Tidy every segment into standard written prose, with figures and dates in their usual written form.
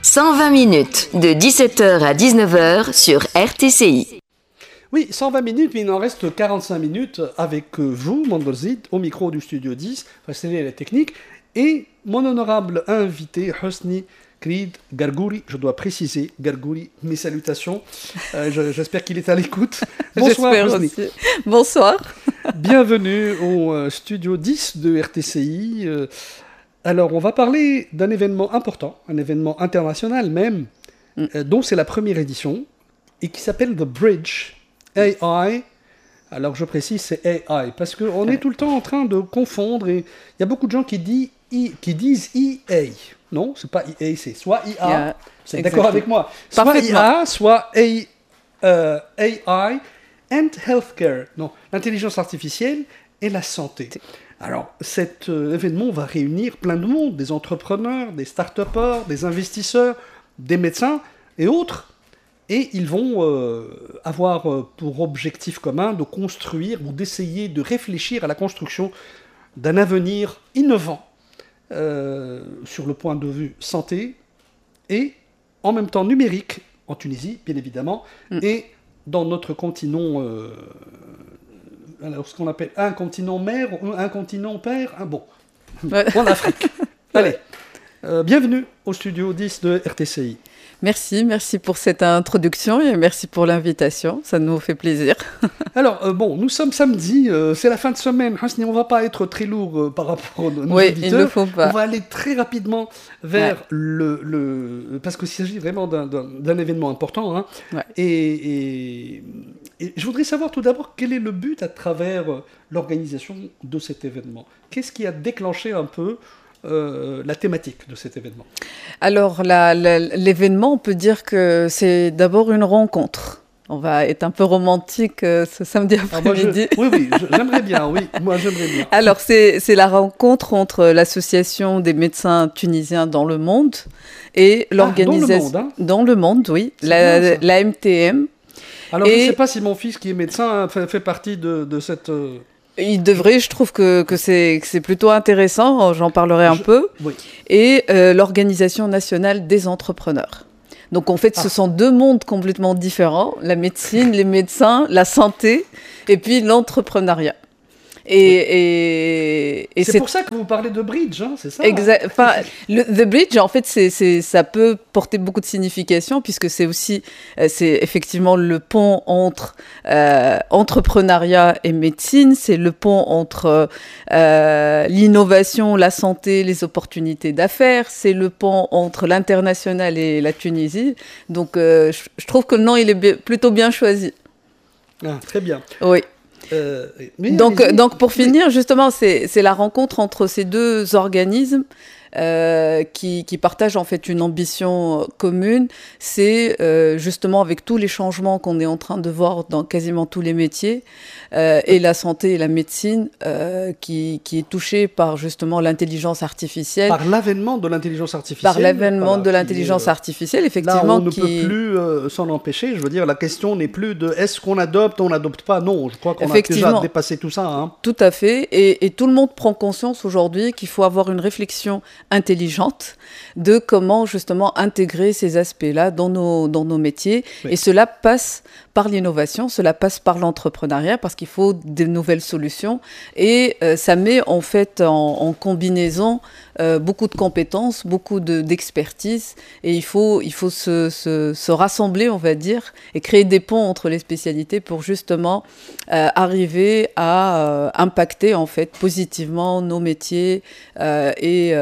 120 minutes, de 17h à 19h sur RTCI. Oui, 120 minutes, mais il en reste 45 minutes avec vous, Mandelzid, au micro du Studio 10, faciliter la technique, et mon honorable invité, Hosni Creed Gargouri. Je dois préciser, Gargouri, mes salutations. J'espère qu'il est à l'écoute. Bonsoir, Hosni. Aussi. Bonsoir. Bienvenue au Studio 10 de RTCI. Alors, on va parler d'un événement important, un événement international même, dont c'est la première édition, et qui s'appelle The Bridge AI. Alors, je précise, c'est AI, parce qu'on est tout le temps en train de confondre, et il y a beaucoup de gens qui disent EA. Non, c'est pas EA, c'est soit IA, c'est d'accord avec moi, soit IA, soit AI and Healthcare, non, l'intelligence artificielle et la santé. Alors, cet événement va réunir plein de monde, des entrepreneurs, des start-upers, des investisseurs, des médecins et autres. Et ils vont avoir pour objectif commun de construire ou d'essayer de réfléchir à la construction d'un avenir innovant sur le point de vue santé et en même temps numérique, en Tunisie, bien évidemment, et dans notre continent... alors, ce qu'on appelle un continent mère, un continent père, en Afrique. Allez, bienvenue au Studio 10 de RTCI. Merci pour cette introduction et merci pour l'invitation, ça nous fait plaisir. Alors, nous sommes samedi, c'est la fin de semaine, Hosni, on ne va pas être très lourd par rapport à nos auditeurs. Il ne faut pas. On va aller très rapidement vers parce qu'il s'agit vraiment d'un événement important. Hein. Ouais. Et je voudrais savoir tout d'abord quel est le but à travers l'organisation de cet événement. Qu'est-ce qui a déclenché un peu la thématique de cet événement? Alors, l'événement, on peut dire que c'est d'abord une rencontre. On va être un peu romantique ce samedi après-midi. J'aimerais bien, moi j'aimerais bien. Alors, c'est la rencontre entre l'association des médecins tunisiens dans le monde et l'organisation... Dans le monde, oui. La MTM. Alors, je ne sais pas si mon fils qui est médecin fait partie de cette... Il devrait, je trouve que c'est plutôt intéressant, j'en parlerai un peu. Oui. Et l'Organisation nationale des entrepreneurs. Donc en fait, ce sont deux mondes complètement différents, la médecine, les médecins, la santé, et puis l'entrepreneuriat. Et c'est pour ça que vous parlez de bridge, hein, c'est ça? Exact. Enfin, the bridge, en fait, ça peut porter beaucoup de signification puisque c'est effectivement le pont entre entrepreneuriat et médecine, c'est le pont entre l'innovation, la santé, les opportunités d'affaires, c'est le pont entre l'international et la Tunisie. Donc, je trouve que le nom, il est plutôt bien choisi. Ah, très bien. Oui. Donc pour finir, justement, c'est la rencontre entre ces deux organismes qui partagent en fait une ambition commune. C'est justement avec tous les changements qu'on est en train de voir dans quasiment tous les métiers et la santé et la médecine qui est touchée par justement l'intelligence artificielle. Par l'avènement de l'intelligence artificielle. Par l'avènement de l'intelligence artificielle, effectivement. Là, on ne peut plus s'en empêcher. Je veux dire, la question n'est plus de est-ce qu'on adopte, on n'adopte pas. Non, je crois qu'on a déjà dépassé tout ça. Hein. Tout à fait. Et tout le monde prend conscience aujourd'hui qu'il faut avoir une réflexion intelligente de comment justement intégrer ces aspects-là dans nos métiers. Oui. Et cela passe par l'innovation, cela passe par l'entrepreneuriat parce qu'il faut de nouvelles solutions et ça met en fait en combinaison beaucoup de compétences, beaucoup d'expertise et il faut se rassembler, on va dire, et créer des ponts entre les spécialités pour justement arriver à impacter en fait positivement nos métiers et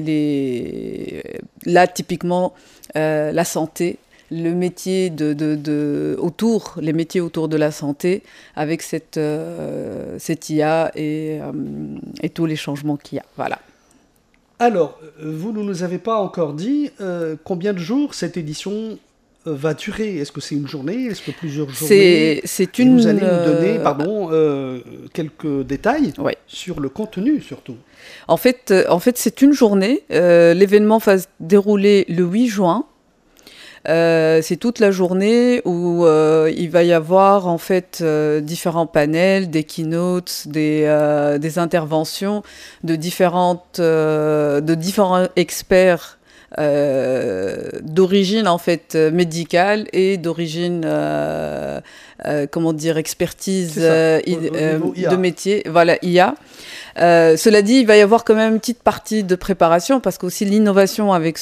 là typiquement la santé. Le métier les métiers autour de la santé avec cette IA et tous les changements qu'il y a. Voilà. Alors, vous ne nous avez pas encore dit combien de jours cette édition va durer. Est-ce que c'est une journée? Est-ce que plusieurs journées? Vous allez nous donner quelques détails sur le contenu surtout. En fait, c'est une journée. L'événement va se dérouler le 8 juin. C'est toute la journée où il va y avoir en fait différents panels, des keynotes, des interventions de différents experts d'origine en fait médicale et d'origine comment dire expertise de métier, voilà, IA. Cela dit, il va y avoir quand même une petite partie de préparation parce qu'aussi l'innovation avec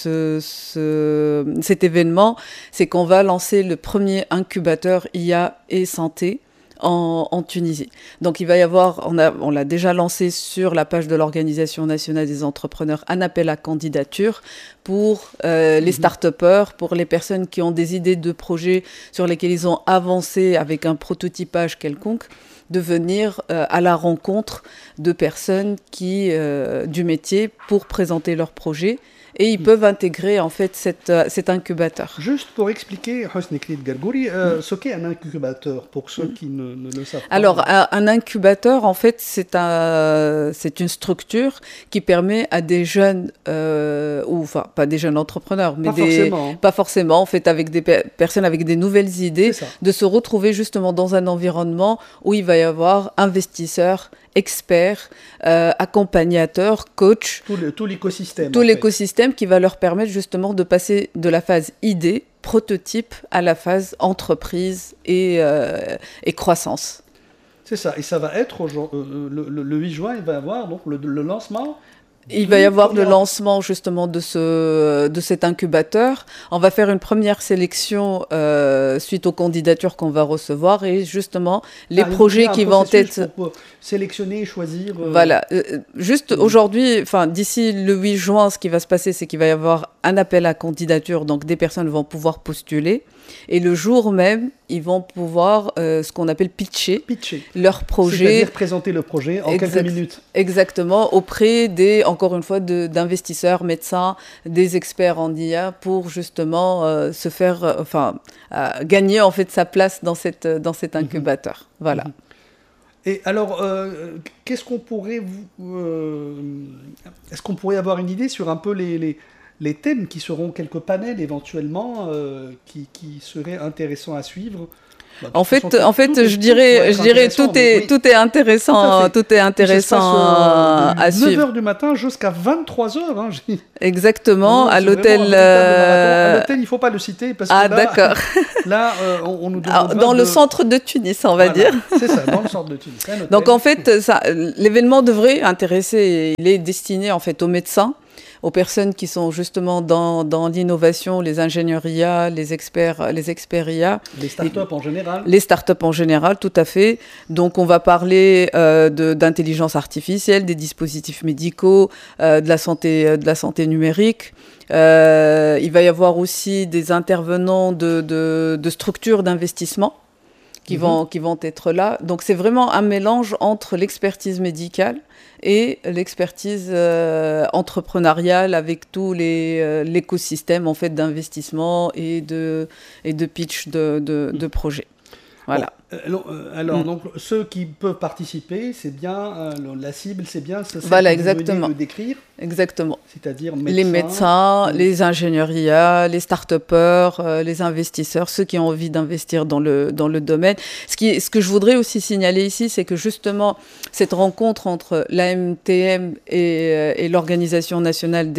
cet événement, c'est qu'on va lancer le premier incubateur IA et santé en Tunisie. Donc il va y avoir, on l'a déjà lancé sur la page de l'Organisation nationale des entrepreneurs, un appel à candidature pour les start-upers, pour les personnes qui ont des idées de projets sur lesquels ils ont avancé avec un prototypage quelconque, de venir à la rencontre de personnes du métier pour présenter leurs projets. Et ils peuvent intégrer en fait cet incubateur. Juste pour expliquer, Hosni Khalid Gargouri, ce qu'est un incubateur, pour ceux qui ne le savent pas. Alors, un incubateur, en fait, c'est une structure qui permet à des jeunes, enfin, pas des jeunes entrepreneurs, mais pas forcément, en fait, avec des personnes avec des nouvelles idées, de se retrouver justement dans un environnement où il va y avoir investisseurs, experts, accompagnateurs, coachs. Tout l'écosystème. Tout l'écosystème qui va leur permettre justement de passer de la phase idée, prototype, à la phase entreprise et croissance. C'est ça. Et ça va être le 8 juin, il va y avoir donc le lancement. Il va y avoir le lancement justement de cet incubateur. On va faire une première sélection suite aux candidatures qu'on va recevoir et justement les projets qui vont être pour sélectionner et choisir. Voilà. Juste aujourd'hui, enfin d'ici le 8 juin, ce qui va se passer, c'est qu'il va y avoir un appel à candidature, donc des personnes vont pouvoir postuler. Et le jour même, ils vont pouvoir ce qu'on appelle pitcher leur projet. C'est-à-dire présenter le projet en quelques minutes. Exactement, auprès encore une fois, d'investisseurs, médecins, des experts en IA pour justement se faire, gagner en fait sa place dans cet incubateur. Voilà. Et alors, est-ce qu'on pourrait avoir une idée sur un peu les thèmes qui seront quelques panels éventuellement qui seraient intéressants à suivre? En fait, je dirais, tout est intéressant, tout est intéressant à suivre. 9h du matin jusqu'à 23h. Hein, exactement, à l'hôtel. À l'hôtel, il ne faut pas le citer parce que là, d'accord. Là, on nous demande dans le centre de Tunis, on va dire. C'est ça, dans le centre de Tunis. Donc en fait, l'événement devrait intéresser. Il est destiné en fait aux médecins, aux personnes qui sont justement dans l'innovation, les ingénieurs IA, les experts IA. Les startups en général. Les startups en général, tout à fait. Donc on va parler d'intelligence artificielle, des dispositifs médicaux, de la santé numérique. Il va y avoir aussi des intervenants de structures d'investissement qui vont être là. Donc c'est vraiment un mélange entre l'expertise médicale et l'expertise entrepreneuriale avec tout l'écosystème en fait d'investissement et de pitch de projets. Voilà. Bon, alors donc ceux qui peuvent participer, c'est bien la cible, c'est bien ça. Voilà, exactement. De décrire. Exactement. C'est-à-dire les médecins, les ingénieurs IA, les start-upers, les investisseurs, ceux qui ont envie d'investir dans le domaine. Ce que je voudrais aussi signaler ici, c'est que justement cette rencontre entre l'AMTM et l'Organisation nationale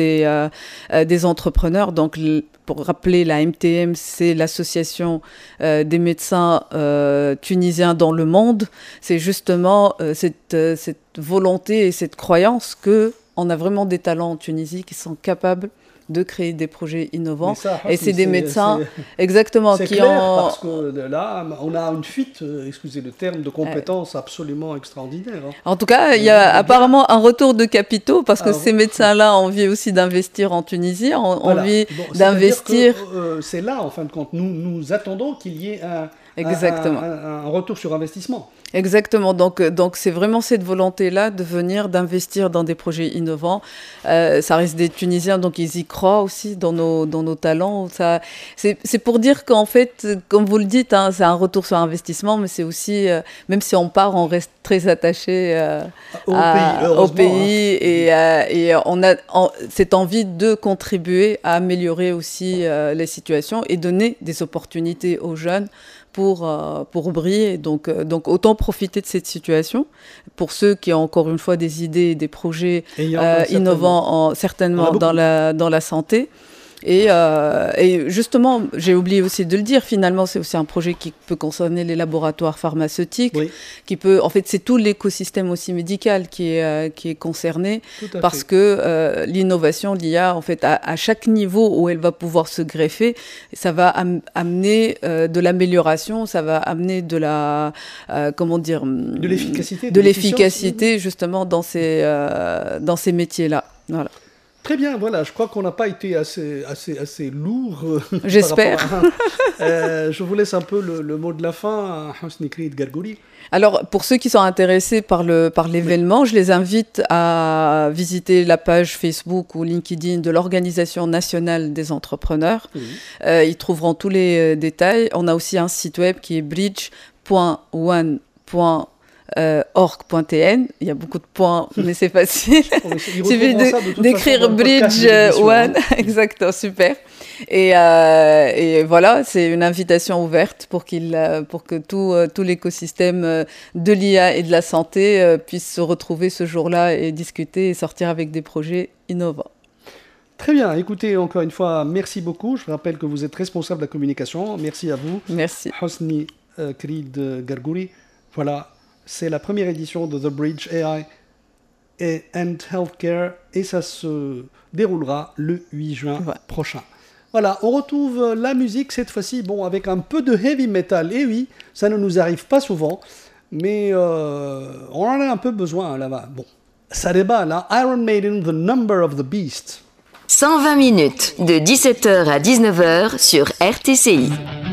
des entrepreneurs, donc pour rappeler, la MTM, c'est l'association des médecins tunisiens dans le monde. C'est justement cette volonté et cette croyance qu'on a vraiment des talents en Tunisie qui sont capables de créer des projets innovants. Et c'est des médecins exactement qui clair, parce que là, on a une fuite, excusez le terme, de compétences absolument extraordinaire. Hein. En tout cas, il y a apparemment un retour de capitaux parce que ces médecins-là ont envie aussi d'investir en Tunisie, ont envie d'investir. C'est là, en fin de compte, nous attendons qu'il y ait un retour sur investissement. Exactement. Donc c'est vraiment cette volonté-là de venir, d'investir dans des projets innovants. Ça reste des Tunisiens, donc ils y croient aussi dans nos talents. C'est pour dire qu'en fait, comme vous le dites, hein, c'est un retour sur investissement, mais c'est aussi, même si on part, on reste très attaché au pays et on a cette envie de contribuer à améliorer aussi les situations et donner des opportunités aux jeunes pour briller. Donc autant profiter de cette situation. Pour ceux qui ont encore une fois des idées, des projets innovants, certainement dans la santé. Et justement, j'ai oublié aussi de le dire, finalement, c'est aussi un projet qui peut concerner les laboratoires pharmaceutiques, qui peut, en fait, c'est tout l'écosystème aussi médical qui est concerné, parce que l'innovation, l'IA, en fait, à chaque niveau où elle va pouvoir se greffer, ça va amener de l'amélioration, ça va amener de la, de l'efficacité, justement, dans ces métiers-là. Voilà. Très bien, voilà, je crois qu'on n'a pas été assez lourd. J'espère. Je vous laisse un peu le mot de la fin, Hosni Creed Gargouri. Alors, pour ceux qui sont intéressés par l'événement, je les invite à visiter la page Facebook ou LinkedIn de l'Organisation nationale des entrepreneurs. Ils trouveront tous les détails. On a aussi un site web qui est bridge.one.org.tn. Il y a beaucoup de points, mais c'est facile. Il suffit d'écrire Bridge One. Exactement, super. Et voilà, c'est une invitation ouverte pour que tout l'écosystème de l'IA et de la santé puisse se retrouver ce jour-là et discuter et sortir avec des projets innovants. Très bien. Écoutez, encore une fois, merci beaucoup. Je rappelle que vous êtes responsable de la communication. Merci à vous. Merci. Hosni Creed Gargouri. Voilà. C'est la première édition de The Bridge AI and Healthcare et ça se déroulera le 8 juin prochain. Voilà, on retrouve la musique cette fois-ci, avec un peu de heavy metal. Et oui, ça ne nous arrive pas souvent, mais on en a un peu besoin là-bas. Bon, ça déballe, hein. Iron Maiden, The Number of the Beast. 120 minutes, de 17h à 19h sur RTCI.